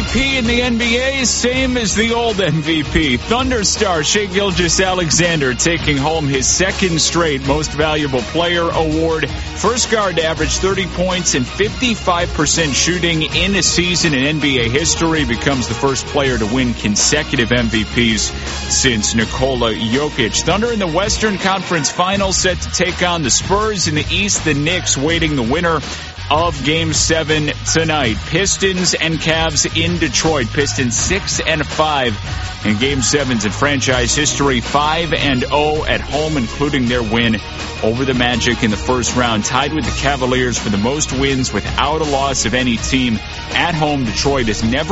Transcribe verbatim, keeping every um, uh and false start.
P in the N B A, same as the old M V P. Thunder star Shai Gilgeous-Alexander taking home his second straight Most Valuable Player award. First guard to average thirty points and fifty-five percent shooting in a season in N B A history, becomes the first player to win consecutive M V Ps since Nikola Jokic. Thunder in the Western Conference Finals set to take on the Spurs. In the East, the Knicks waiting the winner of Game seven tonight. Pistons and Cavs in Detroit. Pistons six and five in Game sevens in franchise history. five and oh at home, including their win over the Magic in the first round. Tied with the Cavaliers for the most wins without a loss of any team at home. Detroit has never